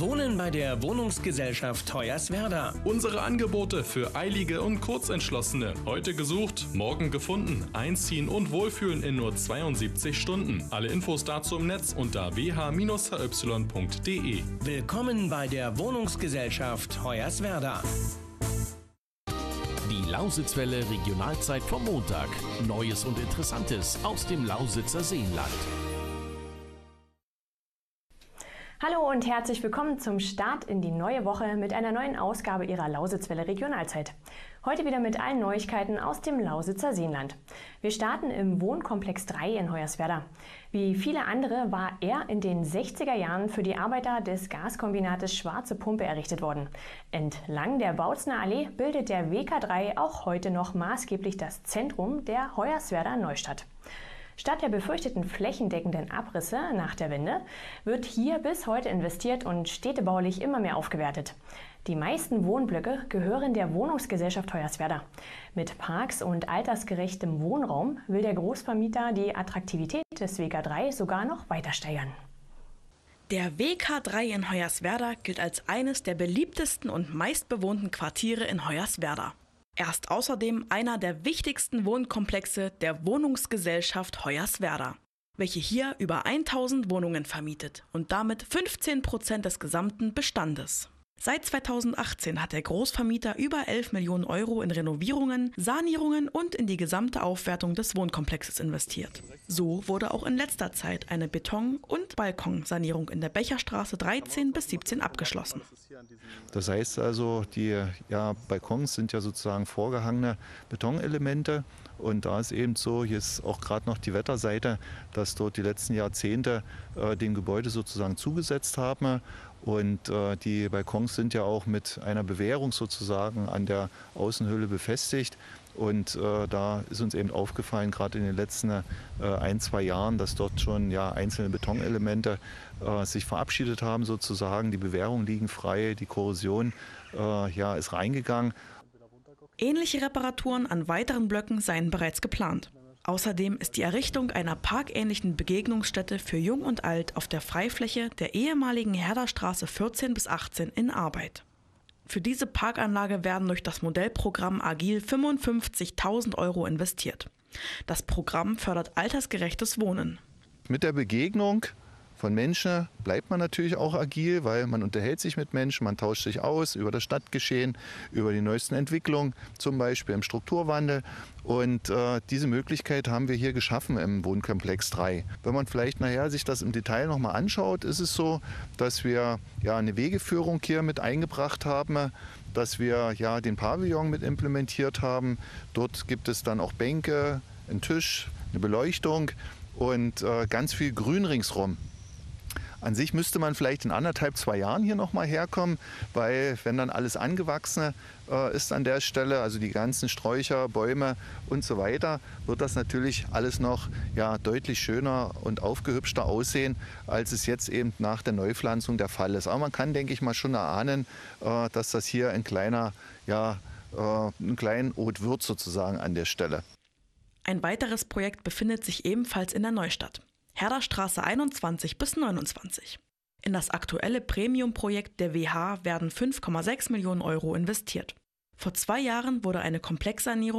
Wohnen bei der Wohnungsgesellschaft Hoyerswerda. Unsere Angebote für Eilige und Kurzentschlossene. Heute gesucht, morgen gefunden. Einziehen und wohlfühlen in nur 72 Stunden. Alle Infos dazu im Netz unter wh-hy.de. Willkommen bei der Wohnungsgesellschaft Hoyerswerda. Die Lausitzwelle Regionalzeit vom Montag. Neues und Interessantes aus dem Lausitzer Seenland. Hallo und herzlich willkommen zum Start in die neue Woche mit einer neuen Ausgabe Ihrer Lausitzwelle Regionalzeit. Heute wieder mit allen Neuigkeiten aus dem Lausitzer Seenland. Wir starten im Wohnkomplex 3 in Hoyerswerda. Wie viele andere war er in den 60er Jahren für die Arbeiter des Gaskombinates Schwarze Pumpe errichtet worden. Entlang der Bautzner Allee bildet der WK3 auch heute noch maßgeblich das Zentrum der Hoyerswerda Neustadt. Statt der befürchteten flächendeckenden Abrisse nach der Wende wird hier bis heute investiert und städtebaulich immer mehr aufgewertet. Die meisten Wohnblöcke gehören der Wohnungsgesellschaft Hoyerswerda. Mit Parks und altersgerechtem Wohnraum will der Großvermieter die Attraktivität des WK3 sogar noch weiter steigern. Der WK3 in Hoyerswerda gilt als eines der beliebtesten und meistbewohnten Quartiere in Hoyerswerda. Er ist außerdem einer der wichtigsten Wohnkomplexe der Wohnungsgesellschaft Hoyerswerda, welche hier über 1000 Wohnungen vermietet und damit 15% des gesamten Bestandes. Seit 2018 hat der Großvermieter über 11 Millionen Euro in Renovierungen, Sanierungen und in die gesamte Aufwertung des Wohnkomplexes investiert. So wurde auch in letzter Zeit eine Beton- und Balkonsanierung in der Becherstraße 13 bis 17 abgeschlossen. Das heißt also, die Balkons sind ja sozusagen vorgehangene Betonelemente. Und da ist eben so, hier ist auch gerade noch die Wetterseite, dass dort die letzten Jahrzehnte dem Gebäude sozusagen zugesetzt haben. Und die Balkons sind ja auch mit einer Bewehrung sozusagen an der Außenhülle befestigt. Und da ist uns eben aufgefallen, gerade in den letzten 1-2 Jahren, dass dort schon einzelne Betonelemente sich verabschiedet haben sozusagen. Die Bewehrungen liegen frei, die Korrosion ist reingegangen. Ähnliche Reparaturen an weiteren Blöcken seien bereits geplant. Außerdem ist die Errichtung einer parkähnlichen Begegnungsstätte für Jung und Alt auf der Freifläche der ehemaligen Herderstraße 14 bis 18 in Arbeit. Für diese Parkanlage werden durch das Modellprogramm Agil 55.000 Euro investiert. Das Programm fördert altersgerechtes Wohnen. Mit der Begegnung von Menschen bleibt man natürlich auch agil, weil man unterhält sich mit Menschen, man tauscht sich aus über das Stadtgeschehen, über die neuesten Entwicklungen, zum Beispiel im Strukturwandel. Und diese Möglichkeit haben wir hier geschaffen im Wohnkomplex 3. Wenn man vielleicht nachher sich das im Detail nochmal anschaut, ist es so, dass wir eine Wegeführung hier mit eingebracht haben, dass wir den Pavillon mit implementiert haben. Dort gibt es dann auch Bänke, einen Tisch, eine Beleuchtung und ganz viel Grün ringsrum. An sich müsste man vielleicht in 1,5-2 Jahren hier nochmal herkommen, weil wenn dann alles angewachsen ist an der Stelle, also die ganzen Sträucher, Bäume und so weiter, wird das natürlich alles noch deutlich schöner und aufgehübschter aussehen, als es jetzt eben nach der Neupflanzung der Fall ist. Aber man kann, denke ich mal, schon erahnen, dass das hier ein kleiner Ode wird sozusagen an der Stelle. Ein weiteres Projekt befindet sich ebenfalls in der Neustadt. Herderstraße 21 bis 29. In das aktuelle Premium-Projekt der WH werden 5,6 Millionen Euro investiert. Vor 2 Jahren wurde eine Komplexsanierung